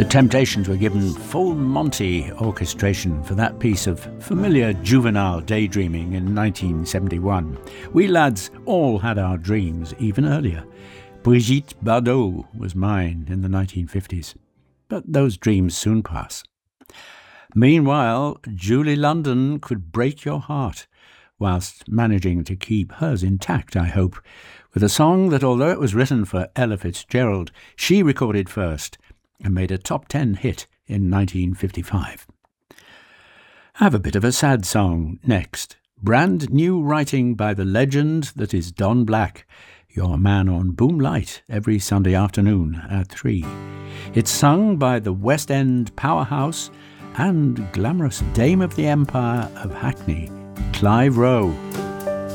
The Temptations were given full Monty orchestration for that piece of familiar juvenile daydreaming in 1971. We lads all had our dreams even earlier. Brigitte Bardot was mine in the 1950s. But those dreams soon pass. Meanwhile, Julie London could break your heart, whilst managing to keep hers intact, I hope, with a song that, although it was written for Ella Fitzgerald, she recorded first and made a top 10 hit in 1955. I have a bit of a sad song next. Brand new writing by the legend that is Don Black, your man on Boom Light every Sunday afternoon at 3. It's sung by the West End powerhouse and glamorous dame of the empire of Hackney, Clive Rowe.